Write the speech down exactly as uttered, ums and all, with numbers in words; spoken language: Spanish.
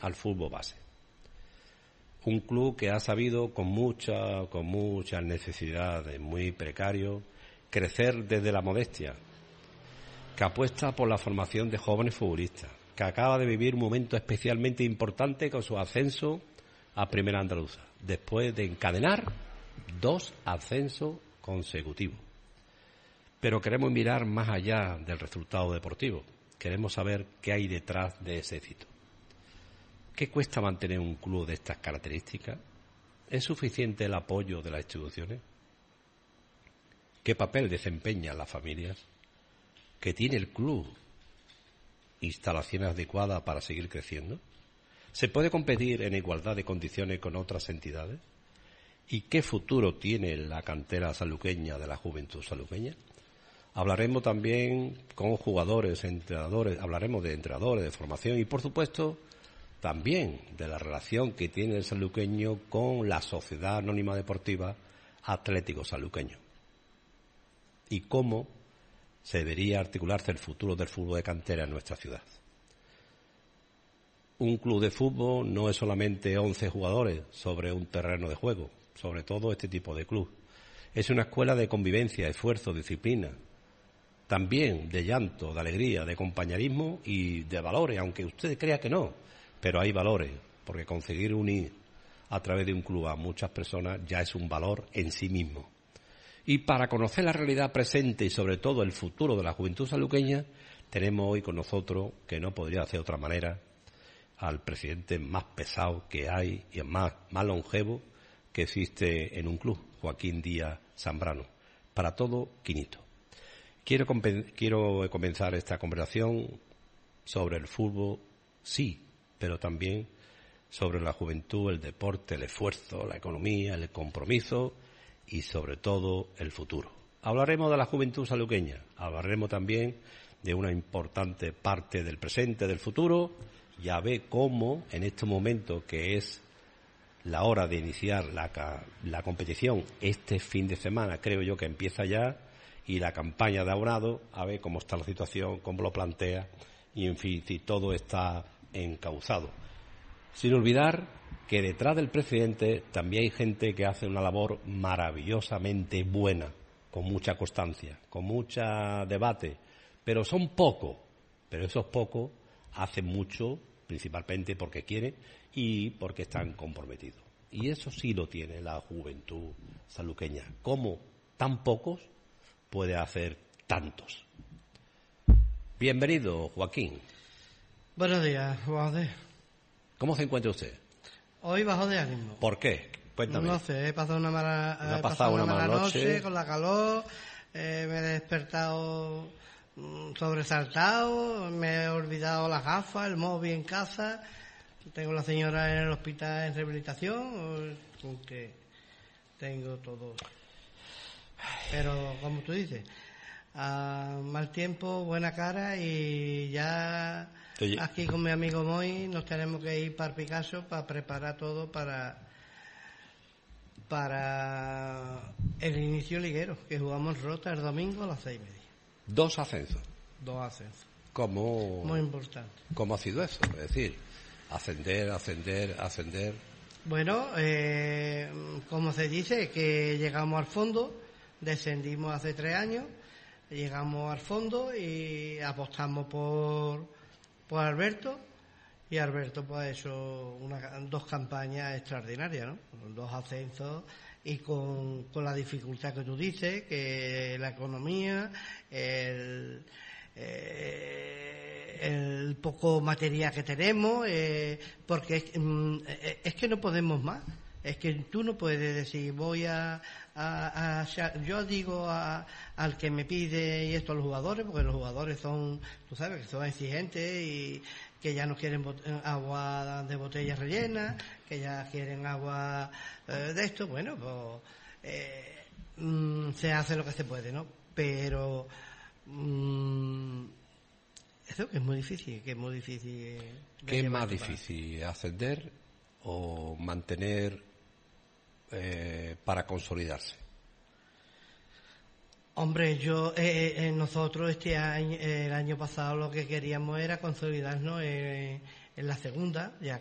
al fútbol base. Un club que ha sabido, con mucha, con muchas necesidades, muy precario, crecer desde la modestia, que apuesta por la formación de jóvenes futbolistas, que acaba de vivir un momento especialmente importante con su ascenso a Primera Andaluza, después de encadenar dos ascensos consecutivos. Pero queremos mirar más allá del resultado deportivo. Queremos saber qué hay detrás de ese éxito. ¿Qué cuesta mantener un club de estas características? ¿Es suficiente el apoyo de las instituciones? ¿Qué papel desempeñan las familias? ¿Qué tiene el club? ¿Instalaciones adecuadas para seguir creciendo? ¿Se puede competir en igualdad de condiciones con otras entidades? ¿Y qué futuro tiene la cantera sanluqueña de la juventud sanluqueña? Hablaremos también con jugadores, entrenadores, hablaremos de entrenadores, de formación y, por supuesto, también de la relación que tiene el sanluqueño con la Sociedad Anónima Deportiva Atlético Sanluqueño y cómo se debería articularse el futuro del fútbol de cantera en nuestra ciudad. Un club de fútbol no es solamente once jugadores sobre un terreno de juego, sobre todo este tipo de club. Es una escuela de convivencia, esfuerzo, disciplina, también de llanto, de alegría, de compañerismo y de valores, aunque usted crea que no, pero hay valores, porque conseguir unir a través de un club a muchas personas ya es un valor en sí mismo. Y para conocer la realidad presente y sobre todo el futuro de la juventud sanluqueña, tenemos hoy con nosotros, que no podría hacer de otra manera, al presidente más pesado que hay y más, más longevo que existe en un club, Joaquín Díaz Zambrano. Para todo, quinito. Quiero, quiero comenzar esta conversación sobre el fútbol, sí, pero también sobre la juventud, el deporte, el esfuerzo, la economía, el compromiso y sobre todo el futuro. Hablaremos de la juventud sanluqueña, hablaremos también de una importante parte del presente, del futuro. Ya ve cómo en este momento que es la hora de iniciar la, la competición, este fin de semana creo yo que empieza ya, y la campaña de abonado, a ver cómo está la situación, cómo lo plantea, y en fin, si todo está encauzado. Sin olvidar que detrás del presidente también hay gente que hace una labor maravillosamente buena, con mucha constancia, con mucho debate, pero son pocos, pero esos pocos hacen mucho, principalmente porque quieren y porque están comprometidos. Y eso sí lo tiene la juventud sanluqueña. ¿Cómo tan pocos puede hacer tantos? Bienvenido, Joaquín. Buenos días, Juan. ¿Cómo se encuentra usted? Hoy bajo de ánimo. ¿Por qué? Cuéntame. No sé, he pasado una mala, ¿No ha he pasado pasado una una mala mala noche, noche con la calor, eh, me he despertado sobresaltado, me he olvidado las gafas, el móvil en casa, tengo a la señora en el hospital en rehabilitación, aunque tengo todo. Pero como tú dices, a mal tiempo, buena cara, y ya Oye. Aquí con mi amigo Moy nos tenemos que ir para Picasso para preparar todo para para el inicio liguero, que jugamos Rota el domingo a las seis y media. Dos ascensos. Dos ascensos. ¿Cómo, Muy importante. ¿Cómo ha sido eso? Es decir, ascender, ascender, ascender. Bueno, eh, como se dice, que llegamos al fondo, descendimos hace tres años, llegamos al fondo y apostamos por, por Alberto, y Alberto pues ha hecho una, dos campañas extraordinarias, ¿no? Dos ascensos y con, con la dificultad que tú dices, que la economía, el... Eh, el poco material que tenemos, eh, porque es, mm, es que no podemos más. Es que tú no puedes decir voy a, a, a yo digo a, al que me pide y esto a los jugadores, porque los jugadores son, tú sabes, que son exigentes y que ya no quieren bot- agua de botellas rellenas, que ya quieren agua eh, de esto. Bueno, pues eh, mm, se hace lo que se puede, ¿no? Pero Mm, eso que es muy difícil, que es muy difícil. ¿Qué es más difícil, ascender o mantener eh, para consolidarse? Hombre, yo eh, eh, nosotros este año, eh, el año pasado lo que queríamos era consolidarnos en, en la segunda, ya